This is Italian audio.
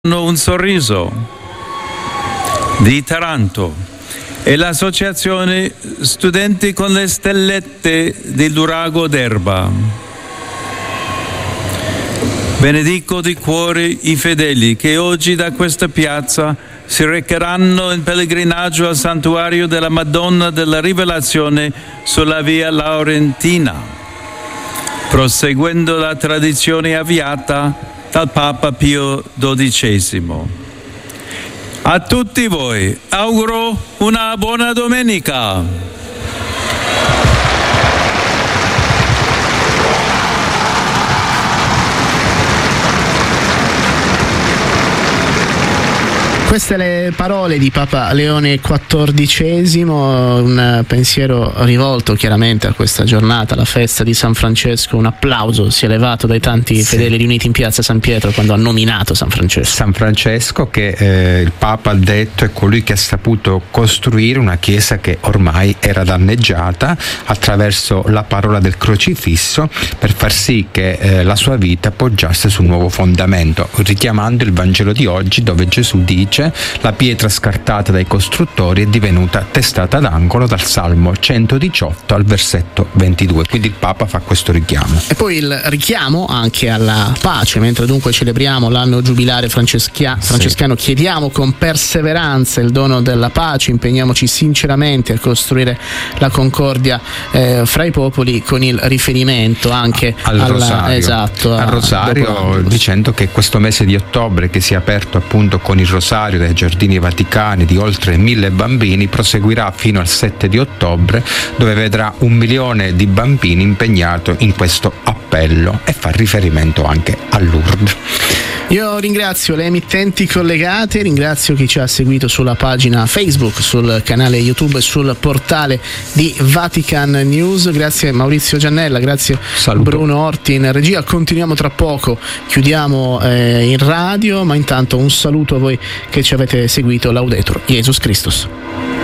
Un sorriso di Taranto e l'Associazione Studenti con le Stellette di Lurago d'Erba. Benedico di cuore i fedeli che oggi da questa piazza si recheranno in pellegrinaggio al santuario della Madonna della Rivelazione sulla via Laurentina, proseguendo la tradizione avviata dal Papa Pio XII. A tutti voi auguro una buona domenica. Queste le parole di Papa Leone XIV, un pensiero rivolto chiaramente a questa giornata, la festa di San Francesco. Un applauso si è levato dai tanti fedeli riuniti in piazza San Pietro quando ha nominato San Francesco. San Francesco che il Papa ha detto è colui che ha saputo costruire una chiesa che ormai era danneggiata attraverso la parola del crocifisso per far sì che la sua vita poggiasse su un nuovo fondamento, richiamando il Vangelo di oggi dove Gesù dice: la pietra scartata dai costruttori è divenuta testata d'angolo, dal Salmo 118 al versetto 22. Quindi il Papa fa questo richiamo. E poi il richiamo anche alla pace, mentre dunque celebriamo l'anno giubilare francescano, chiediamo con perseveranza il dono della pace, impegniamoci sinceramente a costruire la concordia fra i popoli, con il riferimento anche al rosario. Esatto, al rosario, dicendo che questo mese di ottobre, che si è aperto appunto con il rosario dai Giardini Vaticani di oltre 1000 bambini, proseguirà fino al 7 di ottobre, dove vedrà 1 milione di bambini impegnato in questo appello, e fa riferimento anche a Lourdes. Io ringrazio le emittenti collegate, ringrazio chi ci ha seguito sulla pagina Facebook, sul canale YouTube e sul portale di Vatican News. Grazie Maurizio Giannella, grazie Bruno Orti in regia. Continuiamo tra poco, chiudiamo in radio, ma intanto un saluto a voi che ci avete seguito. Laudetur Jesus Christus.